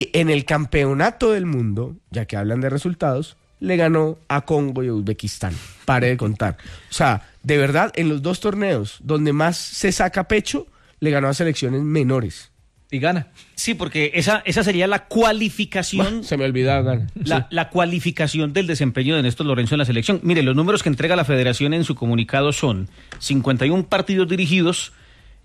En el campeonato del mundo, ya que hablan de resultados, le ganó a Congo y a Uzbekistán. Pare de contar. O sea, de verdad, en los 2 torneos donde más se saca pecho, le ganó a selecciones menores. Y gana. Sí, porque esa sería la cualificación. Se me olvidaba ganar. La cualificación del desempeño de Néstor Lorenzo en la selección. Mire, los números que entrega la federación en su comunicado son 51 partidos dirigidos,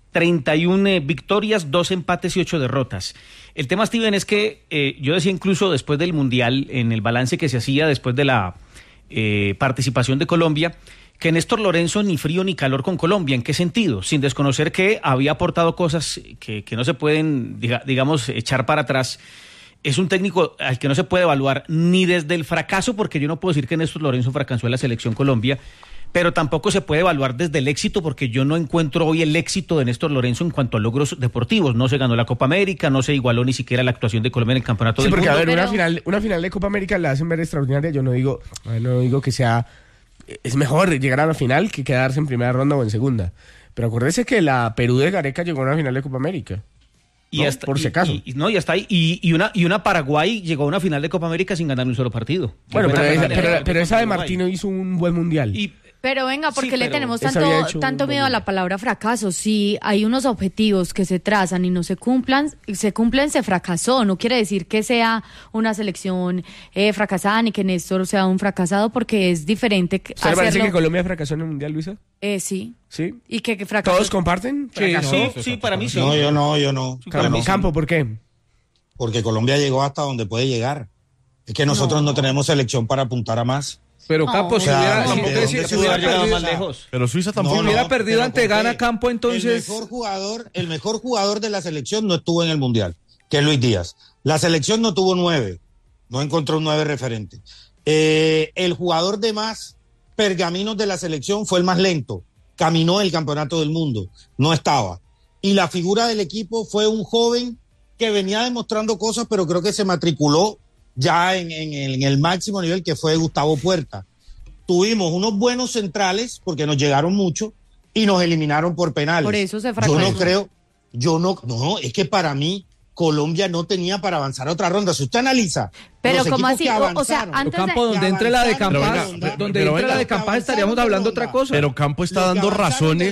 31 victorias, 2 empates y 8 derrotas. El tema, Steven, es que yo decía incluso después del Mundial, en el balance que se hacía después de la participación de Colombia, que Néstor Lorenzo ni frío ni calor con Colombia. ¿En qué sentido? Sin desconocer que había aportado cosas que no se pueden, digamos, echar para atrás. Es un técnico al que no se puede evaluar ni desde el fracaso, porque yo no puedo decir que Néstor Lorenzo fracasó en la selección Colombia, pero tampoco se puede evaluar desde el éxito, porque yo no encuentro hoy el éxito de Néstor Lorenzo en cuanto a logros deportivos. No se ganó la Copa América, no se igualó ni siquiera la actuación de Colombia en el Campeonato del Mundo. Sí, porque a ver, una final de Copa América la hacen ver extraordinaria. Yo no digo que sea... Es mejor llegar a la final que quedarse en primera ronda o en segunda. Pero acuérdese que la Perú de Gareca llegó a una final de Copa América. Y ¿no? hasta, por si acaso. Y hasta ahí. Y una Paraguay llegó a una final de Copa América sin ganar un solo partido. Bueno, pero esa de Martino hizo un buen mundial. Pero venga, ¿por qué le tenemos tanto miedo a la palabra fracaso? Si hay unos objetivos que se trazan y no se cumplen, se fracasó. No quiere decir que sea una selección fracasada ni que Néstor sea un fracasado, porque es diferente hacerlo. ¿Le parece que Colombia fracasó en el Mundial, Luisa? Sí. ¿Sí? ¿Y que fracasó? ¿Todos comparten? Sí, para mí sí. No, yo no. Campo, ¿por qué? Porque Colombia llegó hasta donde puede llegar. Es que nosotros no tenemos selección para apuntar a más. Pero Campos, si hubiera llegado más lejos. Pero Suiza tampoco. Si hubiera perdido ante Ghana, Campo, entonces... El mejor jugador de la selección no estuvo en el Mundial, que es Luis Díaz. La selección no tuvo 9, no encontró un 9 referente. El jugador de más pergaminos de la selección fue el más lento, caminó el Campeonato del Mundo, no estaba. Y la figura del equipo fue un joven que venía demostrando cosas, pero creo que se matriculó ya en el máximo nivel, que fue Gustavo Puerta. Tuvimos unos buenos centrales, porque nos llegaron mucho, y nos eliminaron por penales. Por eso se fracasó. Es que para mí Colombia no tenía para avanzar a otra ronda. Si usted analiza, pero como así, o sea, antes Campo, donde entre la de Campas, estaríamos hablando otra cosa. Pero Campo está dando razones.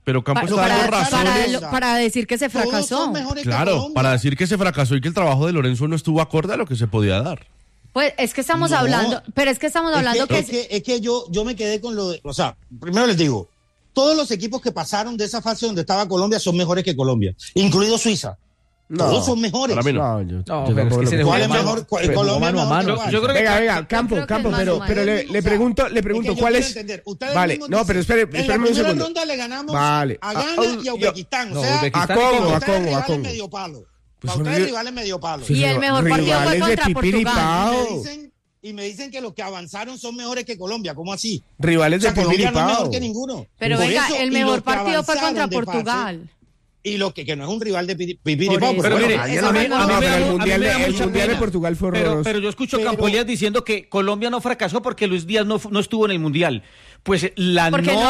Para decir que se fracasó. Claro, para decir que se fracasó y que el trabajo de Lorenzo no estuvo acorde a lo que se podía dar. Pues es que estamos hablando, pero es que estamos hablando es que yo me quedé con lo de, o sea, primero les digo, todos los equipos que pasaron de esa fase donde estaba Colombia son mejores que Colombia, incluido Suiza. No, todos son mejores. Para mí pero es que ¿cuál es mejor? Colombia es mejor. Yo creo que venga, Campo, pero le pregunto cuál es. Vale, no, pero espérame un segundo. En la primera ronda le ganamos a Ghana y a Uzbekistán, o sea, a Congo. medio palo. Para ustedes rivales medio palo. Y el mejor partido fue contra Portugal. Y me dicen que los que avanzaron son mejores que Colombia. ¿Cómo así? Rivales de Colombia Pipiripao. no es mejor que ninguno. Pero venga, el mejor partido fue contra Portugal. Y lo que no es un rival de Pipiripao. Pero mire, el Mundial de Portugal fue horroroso. Pero yo escucho a Campolías diciendo que Colombia no fracasó porque Luis Díaz no estuvo en el Mundial. Pues la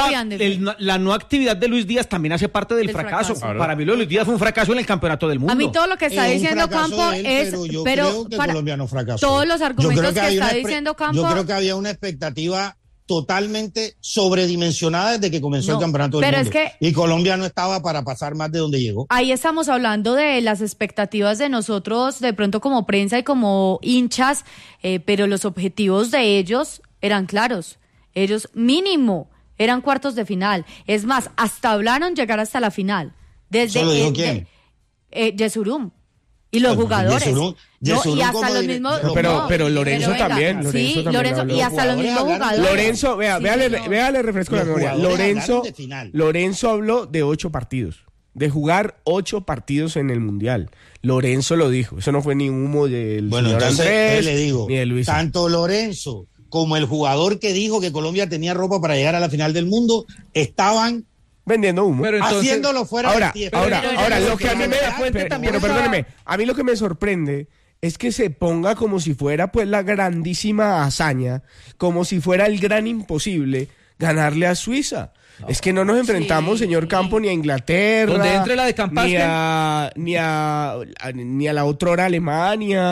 no actividad de Luis Díaz también hace parte del fracaso. Para mí lo de Luis Díaz fue un fracaso en el Campeonato del Mundo. A mí todo lo que está diciendo Campo es... Pero Colombia no fracasó. Todos los argumentos que está diciendo Campo... Yo creo que había una expectativa totalmente sobredimensionada desde que comenzó el Campeonato del Mundo. Y Colombia no estaba para pasar más de donde llegó. Ahí estamos hablando de las expectativas de nosotros, de pronto como prensa y como hinchas, pero los objetivos de ellos eran claros. Ellos mínimo eran cuartos de final. Es más, hasta hablaron llegar hasta la final. ¿Eso lo dijo quién? Yesurum. Y los jugadores. Yesurum y hasta los mismos. Pero Lorenzo también. Lorenzo y hasta los mismos jugadores. Lorenzo, véale refresco la memoria. Lorenzo habló de 8 partidos. De jugar 8 partidos en el Mundial. Lorenzo lo dijo. Eso no fue ni humo del señor Andrés, le digo, ni de Luis. Tanto Lorenzo como el jugador que dijo que Colombia tenía ropa para llegar a la final del mundo estaban vendiendo humo. Pero entonces, haciéndolo fuera del tiempo. Ahora, lo que a mí perdóneme, a mí lo que me sorprende es que se ponga como si fuera pues la grandísima hazaña, como si fuera el gran imposible ganarle a Suiza. Es que no nos enfrentamos, señor Campo, ni a Inglaterra, donde entre la de Campazzo, ni a la otrora Alemania.